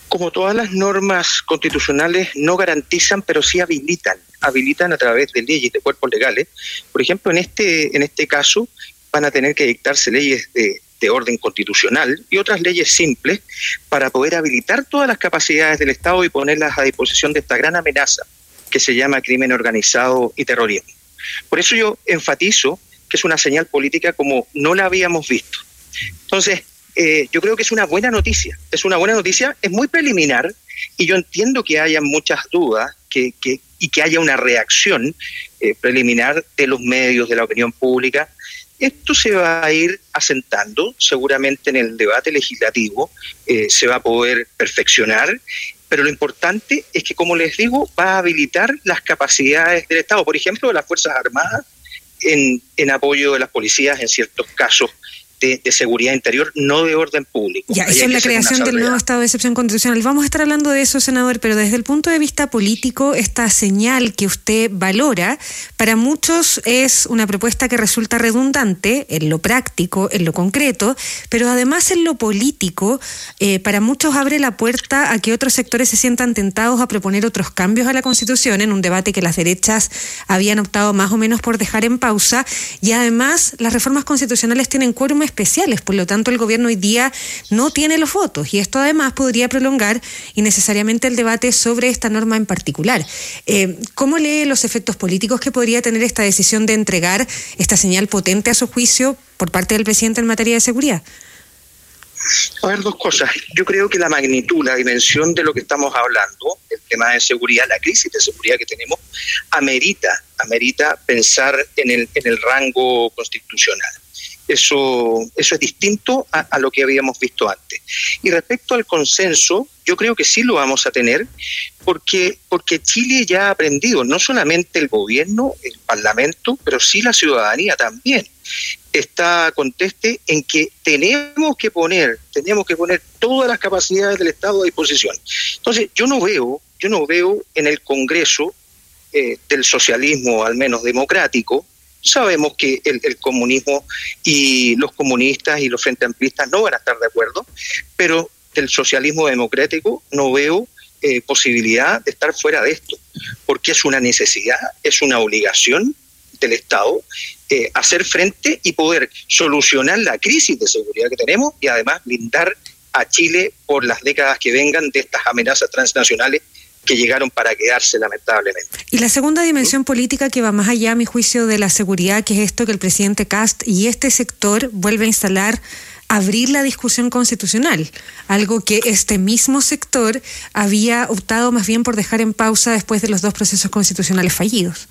Como todas las normas constitucionales no garantizan, pero sí habilitan a través de leyes, de cuerpos legales. Por ejemplo, en este caso van a tener que dictarse leyes de orden constitucional y otras leyes simples para poder habilitar todas las capacidades del Estado y ponerlas a disposición de esta gran amenaza que se llama crimen organizado y terrorismo. Por eso yo enfatizo que es una señal política como no la habíamos visto. Entonces, yo creo que es una buena noticia, es muy preliminar y yo entiendo que haya muchas dudas y que haya una reacción preliminar de los medios, de la opinión pública. Esto se va a ir asentando, seguramente en el debate legislativo se va a poder perfeccionar, pero lo importante es que, como les digo, va a habilitar las capacidades del Estado, por ejemplo, de las Fuerzas Armadas en apoyo de las policías en ciertos casos de seguridad interior, no de orden público. Ya, eso es la creación del nuevo estado de excepción constitucional. Vamos a estar hablando de eso, senador, pero desde el punto de vista político, esta señal que usted valora, para muchos es una propuesta que resulta redundante en lo práctico, en lo concreto, pero además en lo político, para muchos abre la puerta a que otros sectores se sientan tentados a proponer otros cambios a la Constitución en un debate que las derechas habían optado más o menos por dejar en pausa, y además las reformas constitucionales tienen quórum especiales, por lo tanto el gobierno hoy día no tiene los votos y esto además podría prolongar innecesariamente el debate sobre esta norma en particular. ¿Cómo lee los efectos políticos que podría tener esta decisión de entregar esta señal potente a su juicio por parte del presidente en materia de seguridad? A ver, dos cosas. Yo creo que la magnitud, la dimensión de lo que estamos hablando, el tema de seguridad, la crisis de seguridad que tenemos, amerita pensar en el rango constitucional. Eso es distinto a lo que habíamos visto antes. Y respecto al consenso, yo creo que sí lo vamos a tener, porque Chile ya ha aprendido, no solamente el gobierno, el parlamento, pero sí la ciudadanía también. Está conteste en que tenemos que poner todas las capacidades del Estado a disposición. Entonces, yo no veo en el Congreso del socialismo, al menos democrático. Sabemos que el comunismo y los comunistas y los frente amplistas no van a estar de acuerdo, pero del socialismo democrático no veo posibilidad de estar fuera de esto, porque es una necesidad, es una obligación del Estado hacer frente y poder solucionar la crisis de seguridad que tenemos y además blindar a Chile por las décadas que vengan de estas amenazas transnacionales que llegaron para quedarse, lamentablemente. Y la segunda dimensión política que va más allá, a mi juicio, de la seguridad, que es esto que el presidente Kast y este sector vuelve a instalar, abrir la discusión constitucional, algo que este mismo sector había optado más bien por dejar en pausa después de los 2 procesos constitucionales fallidos.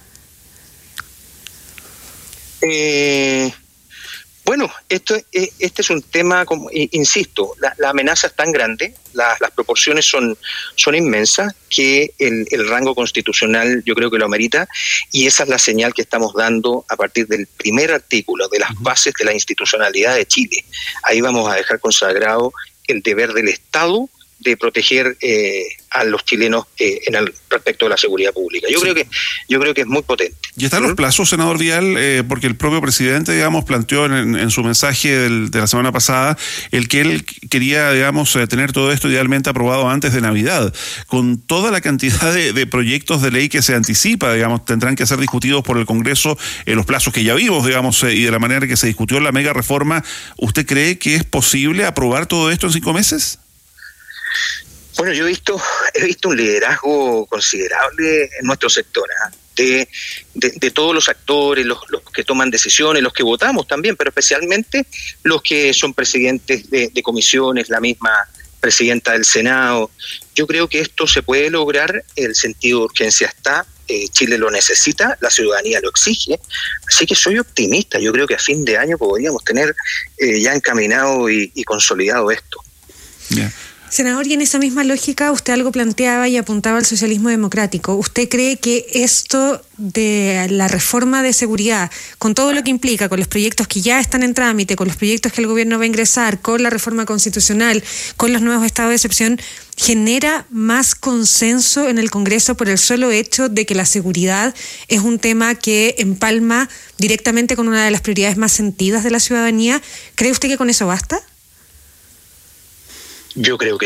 Bueno, este es un tema, como insisto, la amenaza es tan grande, las proporciones son inmensas, que el rango constitucional yo creo que lo amerita, y esa es la señal que estamos dando a partir del primer artículo de las bases de la institucionalidad de Chile. Ahí vamos a dejar consagrado el deber del Estado de proteger a los chilenos respecto a la seguridad pública. Yo creo que es muy potente. Y están los plazos, senador Vial, porque el propio presidente, digamos, planteó en su mensaje de la semana pasada el que él quería, digamos, tener todo esto idealmente aprobado antes de Navidad. Con toda la cantidad de proyectos de ley que se anticipa, digamos, tendrán que ser discutidos por el Congreso en los plazos que ya vimos, digamos, y de la manera que se discutió la mega reforma. ¿Usted cree que es posible aprobar todo esto en 5 meses? Bueno, yo he visto un liderazgo considerable en nuestro sector, de todos los actores, los que toman decisiones, los que votamos también, pero especialmente los que son presidentes de comisiones, la misma presidenta del Senado. Yo creo que esto se puede lograr, el sentido de urgencia está, Chile lo necesita, la ciudadanía lo exige, así que soy optimista. Yo creo que a fin de año podríamos tener ya encaminado y consolidado esto. Yeah. Senador, y en esa misma lógica usted algo planteaba y apuntaba al socialismo democrático. ¿Usted cree que esto de la reforma de seguridad, con todo lo que implica, con los proyectos que ya están en trámite, con los proyectos que el gobierno va a ingresar, con la reforma constitucional, con los nuevos estados de excepción, genera más consenso en el Congreso por el solo hecho de que la seguridad es un tema que empalma directamente con una de las prioridades más sentidas de la ciudadanía? ¿Cree usted que con eso basta? Yo creo que